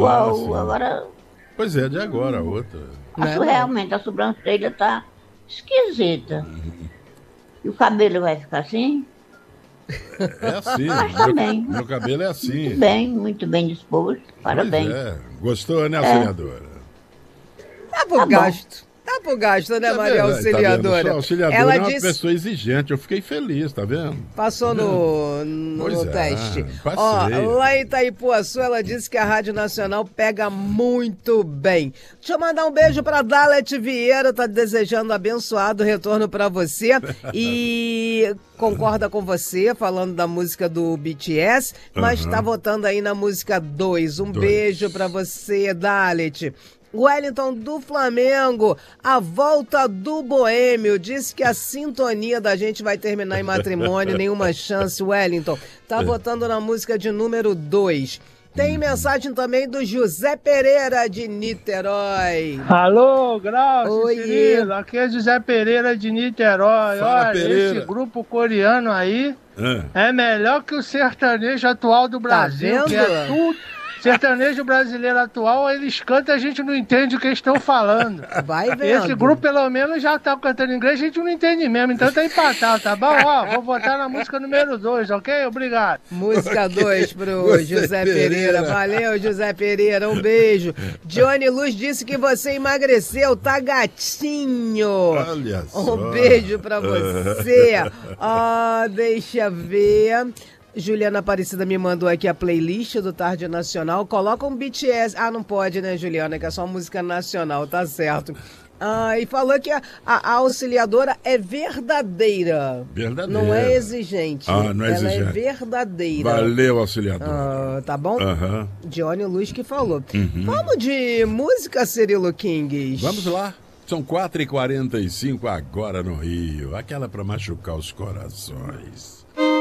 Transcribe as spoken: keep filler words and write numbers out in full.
igual, ah, agora... Pois é, de agora a outra. A sua, realmente, a sobrancelha tá esquisita. Uhum. E o cabelo vai ficar assim? É assim. Mas tá meu, bem. Meu cabelo é assim. Muito bem, muito bem disposto. Parabéns. Pois é. Gostou, né, auxiliadora? É. Tá por tá gasto. Bom. Tá por gasto, né, tá Maria Auxiliadora? Tá a auxiliadora Ela é uma disse... pessoa exigente, eu fiquei feliz, tá vendo? Passou tá no, no, no é, teste. Passei. Ó, lá em Itaipuaçu, ela disse que a Rádio Nacional pega muito bem. Deixa eu mandar um beijo pra Dalet Vieira, tá desejando abençoado retorno pra você. E concorda com você, falando da música do B T S, mas uhum. tá votando aí na música dois. Um dois. Beijo pra você, Dalet. Wellington do Flamengo, a volta do Boêmio, disse que a sintonia da gente vai terminar em matrimônio, nenhuma chance, Wellington. Tá votando na música de número dois. Tem mensagem também do José Pereira de Niterói. Alô, Glaucio, Cirilo, aqui é José Pereira de Niterói. Fala, olha, Pereira. Esse grupo coreano aí é. é melhor que o sertanejo atual do Brasil, tá vendo? Que é tudo... Sertanejo brasileiro atual, eles cantam e a gente não entende o que eles estão falando. Vai vendo. Esse grupo, pelo menos, já tá cantando inglês, a gente não entende mesmo. Então tá empatado, tá bom? Ó, vou votar na música número dois, ok? Obrigado. Música dois okay. pro José, José Pereira. Pereira. Valeu, José Pereira. Um beijo. Johnny Luz disse que você emagreceu, tá gatinho. Olha só. Um beijo pra você. Ó, deixa ver... Juliana Aparecida me mandou aqui a playlist do Tarde Nacional. Coloca um B T S. Ah, não pode, né, Juliana? Que é só música nacional, tá certo. Ah, e falou que a, a, a auxiliadora é verdadeira. Verdadeira. Não é exigente. Ah, não é Ela exigente. Ela é verdadeira. Valeu, auxiliadora. Ah, tá bom? Uhum. Johnny Luz que falou. Uhum. Vamos de música, Cirilo Kings. Vamos lá. São quatro e quarenta e cinco agora no Rio. Aquela pra machucar os corações.